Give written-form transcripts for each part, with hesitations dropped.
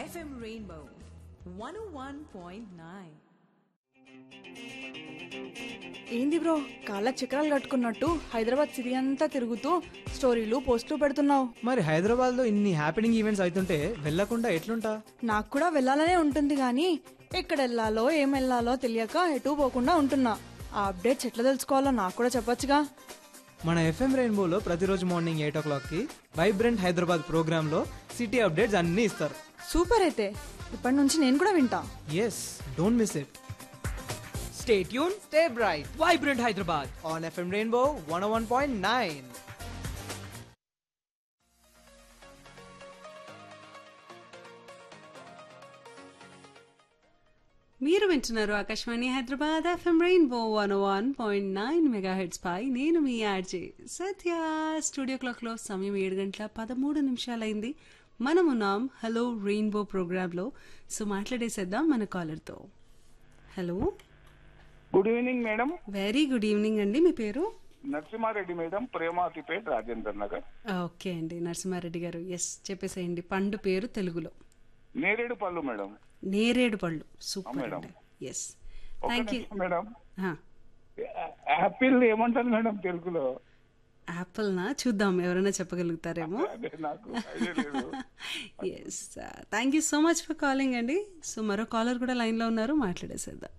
FM Rainbow 101.9. ఏంది bro కాళ్ళకి చక్రాలు కట్టుకున్నట్టు హైదరాబాద్ సిటీ అంతా తిరుగుతూ స్టోరీలు పోస్టులు పెడుతున్నావు. మరి హైదరాబాద్ లో ఇన్ని హ్యాపెనింగ్ ఈవెంట్స్ అవుతుంటే వెళ్ళకుండా ఎట్లుంటా? నాకు కూడా వెళ్ళాలనే ఉంటుంది కానీ ఎక్కడ వెళ్ళాలో ఏం వెళ్ళాలో తెలియక ఎటు పోకుండా ఉంటున్నా. ఆ అప్డేట్స్ ఎట్లా తెలుసుకోవాలో నాకు కూడా చెప్పొచ్చుగా. మన ఎఫ్ఎం రెయిన్బోలో ప్రతిరోజు మార్నింగ్ 8 o'clockకి వైబ్రెంట్ హైదరాబాద్ ప్రోగ్రాంలో సిటీ అప్డేట్స్ అన్నీ ఇస్తారు. సూపర్, అయితే ఇప్పటి నుంచి నేను కూడా వింటా. Yes, don't miss it. Stay tuned, stay bright Vibrant Hyderabad. On FM rainbow 101.9. మీరు వింటున్నారు Akashvani Hyderabad FM rainbow 101.9 megahertz పై. నేను మీ ఆర్జే సత్య. స్టూడియో క్లాక్లో సమయం 7:13 మనమున్నాం హలో రెయిన్బో ప్రోగ్రాంలో. సో మాట్లాడేసేద్దాం మన కాలర్తో. Hello, good evening madam. Very good evening అండి. మీ పేరు? నరసింహారెడ్డి మేడం, ప్రేమాతిపేట్, రాజేంద్ర నగర్. ఓకే అండి నరసింహారెడ్డి గారు, ఎస్ చెప్పేసేయండి. పండు పేరు తెలుగులో? నేరేడు పళ్ళు మేడం. నేరేడు పళ్ళు. Super madam. అండి. ఎస్, ఒక థ్యాంక్ యూ. నిమిషం మేడం. హా, యాపిల్ ఏమంటారు మేడం తెలుగులో? యాపిల్నా? చూద్దాం ఎవరైనా చెప్పగలుగుతారేమో. అదే నాకు idea లేదు. Yes, thank you so much for calling అండి. సో మరో కాలర్ కూడా లైన్లో ఉన్నారు, మాట్లాడేసేద్దాం.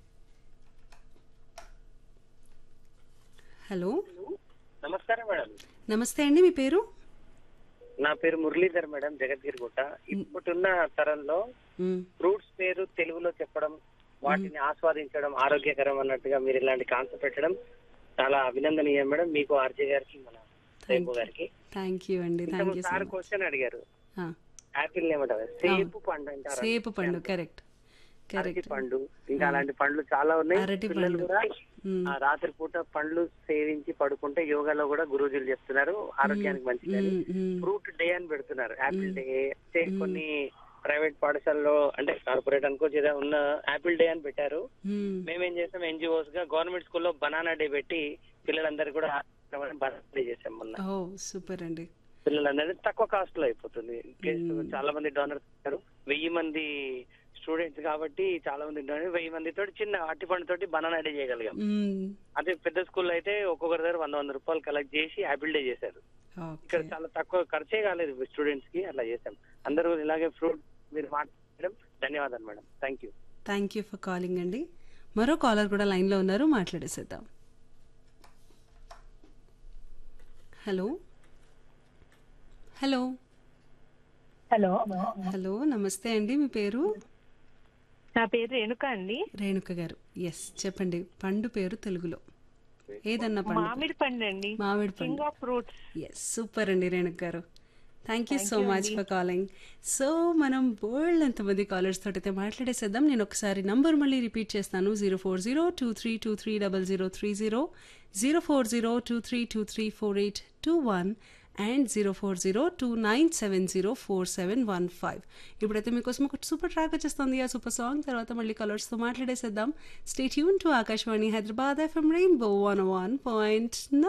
హలో, నమస్కారం మేడం. నమస్తే అండి. మీ పేరు? నా పేరు మురళీధర్ మేడం, జగద్గిరిగుట్ట. ఇప్పుడున్న తరంలో ఫ్రూట్స్ పేరు తెలుగులో చెప్పడం, వాటిని ఆస్వాదించడం ఆరోగ్యకరం అన్నట్టుగా మీరు ఇలాంటి కాన్సెప్ట్ పెట్టడం చాలా అభినందనీయం మేడం. మీకు ఆర్జే గారికి, మన రేపు గారికి థ్యాంక్ యూ అండి. Thank you so sir much. Question అడిగారు, యాపిల్ ఏమంటారు? సేపు పండు అంటారు. సేపు పండు, కరెక్ట్ అరటి కరెక్ట్. పండు, ఇంకా అలాంటి పండ్లు చాలా ఉన్నాయి. అరటి పిల్లలు పండు. కూడా ఆ రాత్రి పూట పండ్లు సేవించి పడుకుంటే యోగాలో కూడా గురూజీలు చెప్తున్నారు ఆరోగ్యానికి మంచిదని. ఫ్రూట్ డే అని పెడుతున్నారు, యాపిల్ డే. కొన్ని ప్రైవేట్ పాఠశాలలో అంటే కార్పొరేట్ అనుకోవచ్చు ఉన్న యాపిల్ డే అని పెట్టారు. మేమేం చేసాం, ఎన్జిఓస్ గా గవర్నమెంట్ స్కూల్లో బనానా డే పెట్టి పిల్లలందరూ కూడా బనానా డే చేసాం మొన్న. ఓ సూపర్ అండి. పిల్లలందరూ తక్కువ కాస్ట్ లో అయిపోతుంది. చాలా మంది డోనర్స్ ఉన్నారు, 1000 మంది స్టూడెంట్స్ కాబట్టి చాలా మంది 1000 మంది తోటి చిన్న అట్టి పండు తోటి బనానా డే చేయగలిగాం. అదే పెద్ద స్కూల్లో అయితే ఒక్కొక్కరి దగ్గర 100 రూపాయలు కలెక్ట్ చేసి యాపిల్ డే చేశారు. ఇక్కడ చాలా తక్కువ ఖర్చే కాలేదు స్టూడెంట్స్ కి, అట్లా చేశాం. అందరూ ఇలాగే ఫ్రూట్ మీరు మాట్లాడడం ధన్యవాదాలు madam. Thank you. Thank you for calling అండి. మరో కాలర్ కూడా లైన్లో ఉన్నారు, మాట్లాడేసేద్దాం. హలో హలో హలో, హలో, నమస్తే అండి. మీ పేరు? నా పేరు రేణుక అండి. రేణుక గారు, ఎస్ చెప్పండి. పండు పేరు తెలుగులో ఏదన్నా పండు? మామిడి పండు అండి. మామిడి పండు. King of fruits. Yes, super అండి రేణుక గారు. Thank you so much for calling. So మనం బోల్డ్ ఎంతమంది కాలర్స్ తోటి అయితే మాట్లాడేసేద్దాం. నేను ఒకసారి నంబర్ మళ్ళీ రిపీట్ చేస్తాను. 04023230030, 04023234821 అండ్ 04029704715. ఇప్పుడైతే మీకోసం ఒక సూపర్ ట్రాక్ వచ్చేస్తుంది. ఆ సూపర్ సాంగ్ తర్వాత మళ్ళీ కలర్స్తో మాట్లాడేసేద్దాం. Stay tune to Akashvani Hyderabad FM rainbow 101.9.